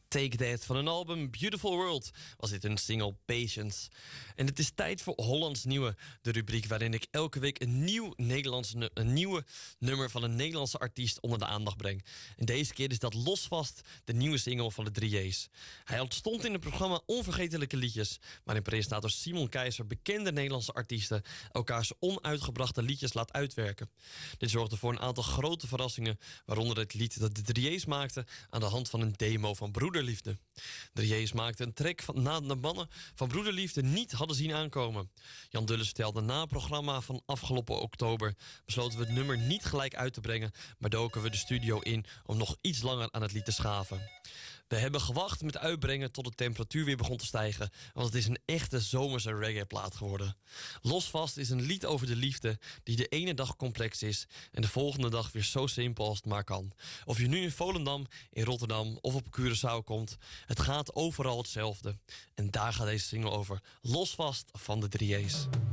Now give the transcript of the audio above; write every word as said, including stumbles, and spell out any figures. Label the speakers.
Speaker 1: Take That van een album Beautiful World was dit een single Patience. En het is tijd voor Hollands Nieuwe, de rubriek waarin ik elke week een nieuw Nederlands nu- een nieuwe nummer van een Nederlandse artiest onder de aandacht breng. En deze keer is dat Losvast, de nieuwe single van de drie J's. Hij ontstond in het programma Onvergetelijke Liedjes, waarin presentator Simon Keizer bekende Nederlandse artiesten elkaars onuitgebrachte liedjes laat uitwerken. Dit zorgde voor een aantal grote verrassingen, waaronder het lied dat de drie J's maakten aan de hand van een demo van Broederliefde. De drie J's maakten een track van na de mannen van Broederliefde niet hadden zien aankomen. Jan Dulles vertelde na het programma van afgelopen oktober besloten we het nummer niet gelijk uit te brengen, maar doken we de studio in om nog iets langer aan het lied te schaven. We hebben gewacht met uitbrengen tot de temperatuur weer begon te stijgen, want het is een echte zomerse reggae-plaat geworden. Losvast is een lied over de liefde die de ene dag complex is en de volgende dag weer zo simpel als het maar kan. Of je nu in Volendam, in Rotterdam of op Curaçao komt, het gaat overal hetzelfde. En daar gaat deze single over. Losvast van de drie J's.